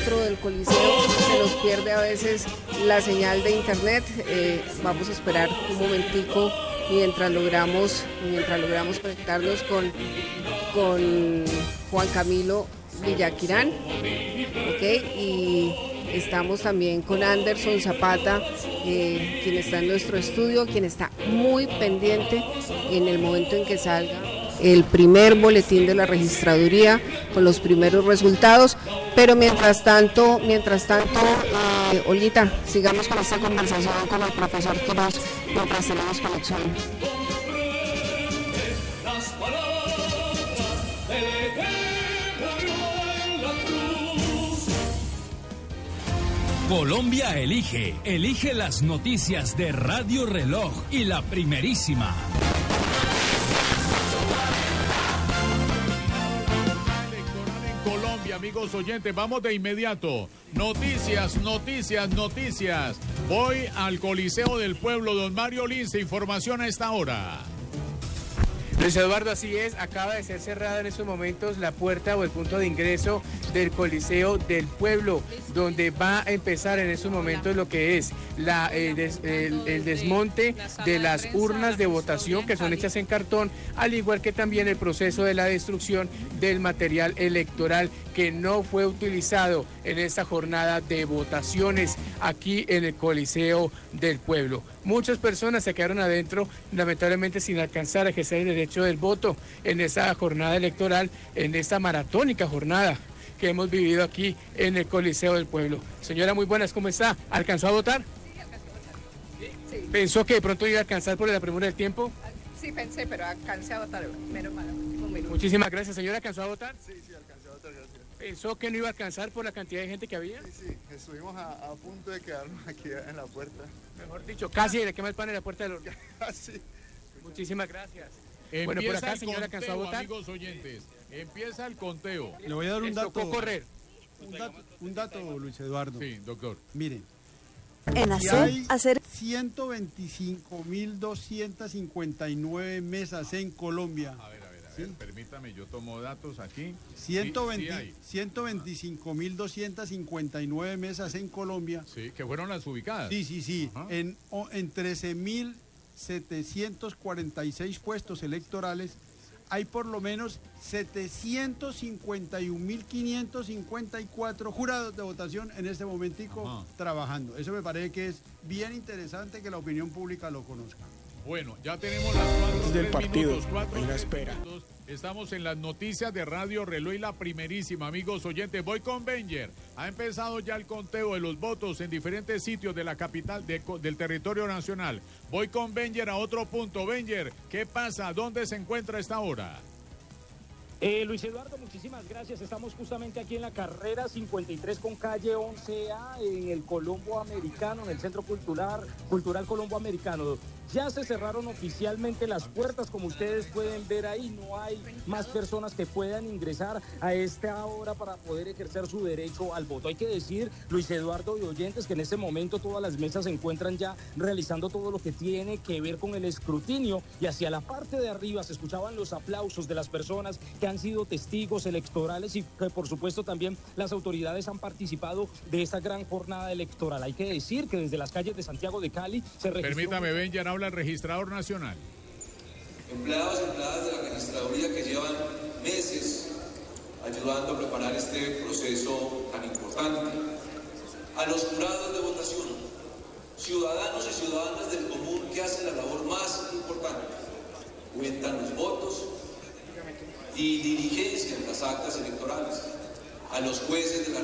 dentro del Coliseo, se nos pierde a veces la señal de internet. Vamos a esperar un momentico mientras logramos conectarnos con Juan Camilo Villaquirán, ¿ok? Y estamos también con Anderson Zapata, quien está en nuestro estudio, quien está muy pendiente en el momento en que salga el primer boletín de la registraduría con los primeros resultados. Pero mientras tanto, Olguita, sigamos con esta conversación con el profesor Quiroz mientras tenemos conexión. Colombia elige las noticias de Radio Reloj y La Primerísima. Amigos oyentes, vamos de inmediato. Noticias. Voy al Coliseo del Pueblo. Don Mario Lince, información a esta hora. Luis Eduardo, así es, acaba de ser cerrada en estos momentos la puerta o el punto de ingreso del Coliseo del Pueblo, donde va a empezar en estos momentos lo que es el desmonte de las urnas de votación que son hechas en cartón, al igual que también el proceso de la destrucción del material electoral que no fue utilizado en esta jornada de votaciones aquí en el Coliseo del Pueblo. Muchas personas se quedaron adentro, lamentablemente sin alcanzar a ejercer el derecho del voto en esta jornada electoral, en esta maratónica jornada que hemos vivido aquí en el Coliseo del Pueblo. Señora, muy buenas, ¿cómo está? ¿Alcanzó a votar? Sí, alcanzó a votar. Sí. ¿Pensó que de pronto iba a alcanzar por la premura del tiempo? Sí, pensé, pero alcancé a votar, menos mal, un minuto. Muchísimas gracias. ¿Señora, alcanzó a votar? Sí, alcancé a votar, gracias. ¿Pensó que no iba a alcanzar por la cantidad de gente que había? Sí, estuvimos a punto de quedarnos aquí en la puerta. Mejor dicho, casi le quema el pan en la puerta del horno. Sí. Muchísimas gracias. Bueno, por acá, señora, ¿alcanzó a votar? Amigos oyentes, empieza el conteo. Le voy a dar un dato. Tocó correr. Un dato, Luis Eduardo. Sí, doctor. Miren. En hacer 125.259 mesas en Colombia. A ver, ¿sí? Permítame, yo tomo datos aquí. 125.259 mesas en Colombia. Sí, que fueron las ubicadas. Sí. En 13.746 puestos electorales hay por lo menos 751.554 jurados de votación en este momentico trabajando. Eso me parece que es bien interesante que la opinión pública lo conozca. Bueno, ya tenemos las 4 del partido. minutos, en la espera. Estamos en las noticias de Radio Reloj y La Primerísima, amigos oyentes. Voy con Benger. Ha empezado ya el conteo de los votos en diferentes sitios de la capital del territorio nacional. Voy con Benger a otro punto. Benger, ¿qué pasa? ¿Dónde se encuentra a esta hora? Luis Eduardo, muchísimas gracias. Estamos justamente aquí en la carrera 53 con calle 11A en el Colombo Americano, en el Centro Cultural Colombo Americano. Ya se cerraron oficialmente las puertas, como ustedes pueden ver ahí. No hay más personas que puedan ingresar a esta hora para poder ejercer su derecho al voto. Hay que decir, Luis Eduardo y oyentes, que en este momento todas las mesas se encuentran ya realizando todo lo que tiene que ver con el escrutinio, y hacia la parte de arriba se escuchaban los aplausos de las personas que han sido testigos electorales y que por supuesto también las autoridades han participado de esta gran jornada electoral. Hay que decir que desde las calles de Santiago de Cali se registró... Permítame, Benger, habla el registrador nacional. Empleados y empleadas de la registraduría que llevan meses ayudando a preparar este proceso tan importante. A los jurados de votación, ciudadanos y ciudadanas del común que hacen la labor más importante, cuentan los votos y diligencian las actas electorales. A los jueces de la